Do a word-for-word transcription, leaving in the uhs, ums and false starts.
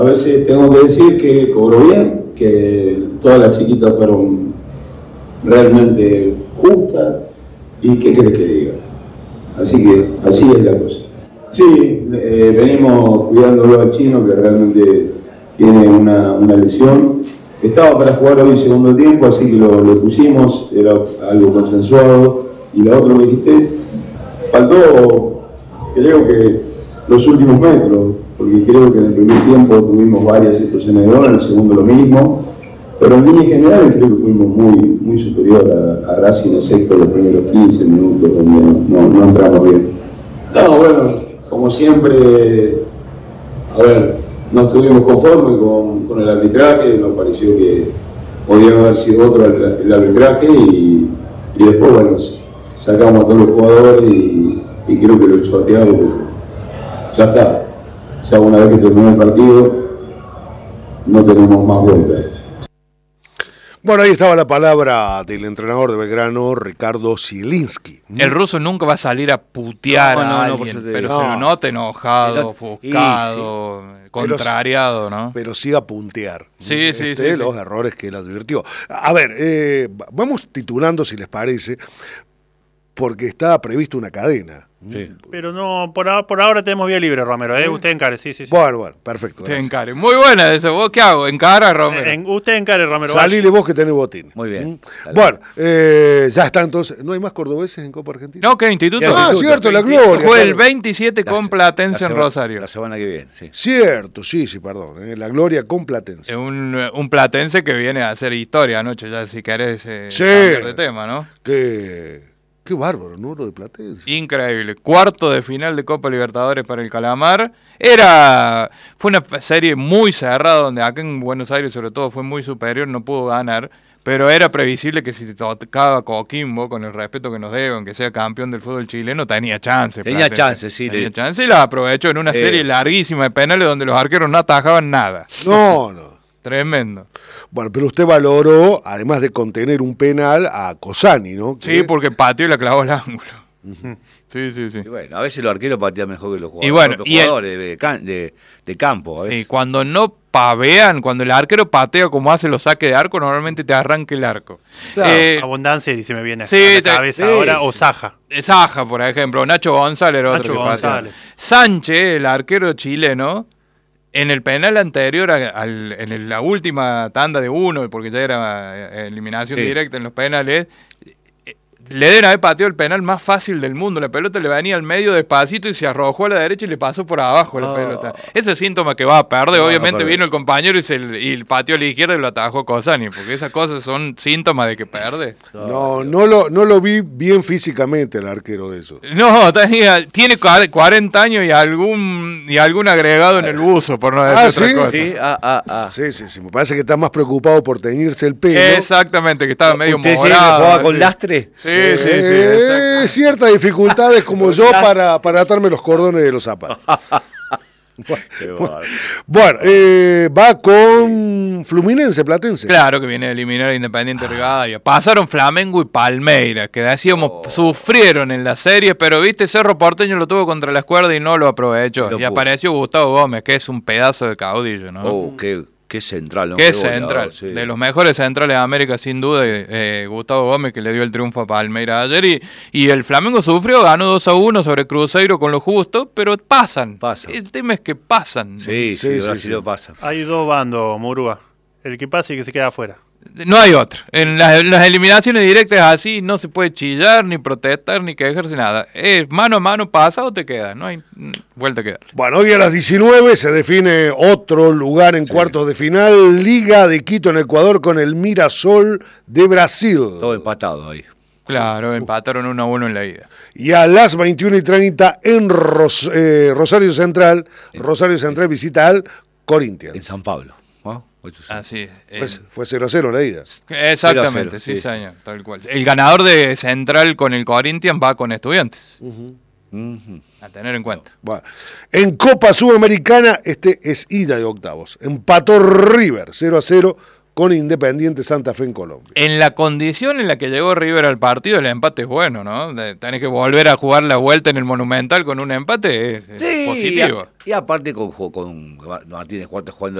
A veces tengo que decir que cobró bien, que todas las chiquitas fueron realmente justas, y qué querés que diga. Así que así es la cosa. Sí, eh, venimos cuidándolo al chino, que realmente tiene una, una lesión. Estaba para jugar hoy segundo tiempo, así que lo, lo pusimos, era algo consensuado. Y lo otro que dijiste, faltó, creo que los últimos metros, porque creo que en el primer tiempo tuvimos varias situaciones de gol, en el segundo lo mismo. Pero en líneas generales creo que fuimos muy, muy superior a, a Racing, excepto los primeros quince minutos donde no, no entramos bien. No, bueno, como siempre, a ver, no estuvimos conformes con, con el arbitraje, nos pareció que podía haber sido otro el, el arbitraje y, y después, bueno, sacamos a todos los jugadores y, y creo que lo choteamos, pues, ya está. O sea, una vez que terminó el partido, no tenemos más vueltas. Bueno, ahí estaba la palabra del entrenador de Belgrano, Ricardo Zielinski. El ruso nunca va a salir a putear no, no, a no, alguien, no, pero no. se lo nota enojado, Sí, ofuscado, sí. contrariado, ¿no? Pero sí a puntear. Sí, sí, este, sí, los sí. errores que él advirtió. A ver, eh, vamos titulando, si les parece, porque está previsto una cadena. Sí. Pero no, por, a- por ahora tenemos vía libre, Romero, ¿eh? Usted encare, sí, sí, sí. Bueno, bueno, perfecto. Te gracias. encare. Muy buena eso. ¿Vos qué hago? ¿Encara, Romero? En- usted encare, Romero. Salile vos que tenés botín. Muy bien. ¿Mm? Dale. Bueno, eh, ya está entonces. ¿No hay más cordobeses en Copa Argentina? No, ¿qué? Instituto. Ah, Instituto. cierto, la veintisiete. Gloria. Fue el claro. veintisiete La con se- Platense la en semana- Rosario. La semana que viene, sí. Cierto, sí, sí, perdón. eh, La Gloria con Platense. Es un, un platense que viene a hacer historia anoche, ya si querés eh, Sí. cambiar de tema, ¿no? Qué, qué bárbaro, ¿no? Lo de Platense. Increíble. Cuarto de final de Copa Libertadores para el Calamar. Era, fue una serie muy cerrada, donde acá en Buenos Aires sobre todo fue muy superior, no pudo ganar, pero era previsible que si tocaba Coquimbo, con el respeto que nos debe, aunque sea campeón del fútbol chileno, tenía chance. Tenía Platense. chance, sí, Tenía le- chance y la aprovechó en una Eh. serie larguísima de penales donde los arqueros no atajaban nada. No, no. Tremendo. Bueno, pero usted valoró, además de contener un penal, a Cosani, ¿no? Sí, Que- porque pateó y la clavó al ángulo. Sí, sí, sí. Y bueno, a veces los arqueros patean mejor que los jugadores, Y bueno, los y el- jugadores de, can- de- de campo. A Sí, veces. cuando no pavean, cuando el arquero patea como hace los saques de arco, normalmente te arranca el arco. Claro, Eh, Abundancia, y se me viene sí, a la te- cabeza sí, ahora, sí. o Saja. Saja, por ejemplo, Nacho González era otro Nacho que patea. González. Sánchez, el arquero chileno, en el penal anterior, a- al- en el- la última tanda de uno, porque ya era eh, eliminación Sí. directa en los penales, eh, le deben haber pateado el penal más fácil del mundo. La pelota le venía al medio despacito y se arrojó a la derecha y le pasó por abajo la Oh. pelota. Ese síntoma que va a perder, No, obviamente va a perder. vino el compañero y, se, y pateó a la izquierda y lo atajó Cosani, porque esas cosas son síntomas de que perde. No, no lo, no lo vi bien físicamente el arquero de eso. No, tenía, tiene cua- cuarenta años y algún y algún agregado en el buzo, por no decir Ah, otra ¿sí? cosa. Sí, ah, ah, ah. Sí, sí, sí. Me parece que está más preocupado por teñirse el pelo. Exactamente, que estaba medio ¿Usted sí morado. jugaba con sí. lastre? Sí, sí, sí. Eh, exactamente. ciertas dificultades como yo para, para atarme los cordones de los zapatos. Qué bárbaro. Bueno, eh, va con Fluminense, Platense. Claro que viene a eliminar a Independiente Rivadavia. Pasaron Flamengo y Palmeiras, que decíamos Oh. sufrieron en la serie, pero viste, Cerro Porteño lo tuvo contra las cuerdas y no lo aprovechó. Lo y pudo. apareció Gustavo Gómez, que es un pedazo de caudillo, ¿no? Oh, qué, qué central. ¿no? Qué goleador, central, sí. de los mejores centrales de América sin duda, eh, Gustavo Gómez, que le dio el triunfo a Palmeiras ayer, y, y el Flamengo sufrió, ganó dos a uno sobre Cruzeiro con lo justo, pero pasan, Pasan. el tema es que pasan, Sí, sí, Sí, sí, sí, Brasil sí. lo pasa. Hay dos bandos, Murúa. El que pasa y el que se queda afuera. no hay otro, en las, las eliminaciones directas así no se puede chillar, ni protestar, ni quejarse, nada, es mano a mano, pasa o te queda, no hay mm, vuelta a quedar. Bueno, hoy a las diecinueve se define otro lugar en cuartos de final. Liga de Quito en Ecuador con el Mirasol de Brasil. Todo empatado ahí. Claro, empataron uno a uno en la ida. Y a las veintiuna y treinta en Ros- eh, Rosario Central, Rosario Central visita al Corinthians. En San Pablo. ¿no? Eso sí. Así es. eh, Pues fue cero a cero la ida. Exactamente, cero a cero, sí, sí, sí. señor, tal cual. El ganador de Central con el Corinthians va con Estudiantes, Ujú. a tener en cuenta. Bueno, en Copa Sudamericana, este es ida de octavos. Empató River cero a cero con Independiente Santa Fe en Colombia. En la condición en la que llegó River al partido, el empate es bueno, ¿no? De- tenés que volver a jugar la vuelta en el Monumental con un empate. Es, es- Sí, positivo. Y, a- y aparte con, con Martínez Cuarta jugando